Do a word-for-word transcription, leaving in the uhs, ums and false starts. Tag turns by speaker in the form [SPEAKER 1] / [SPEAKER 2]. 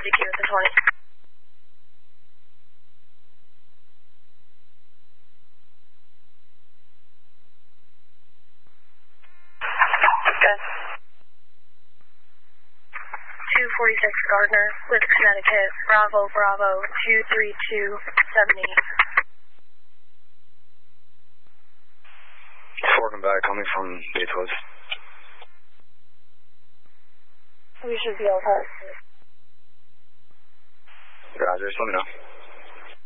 [SPEAKER 1] fifty-two with the twenty. Good. two forty-six Gardner with Connecticut, Bravo, Bravo, two three two seventy.
[SPEAKER 2] Forking back, coming from Bathwood.
[SPEAKER 1] We should be able to.
[SPEAKER 2] Roger, just let me know.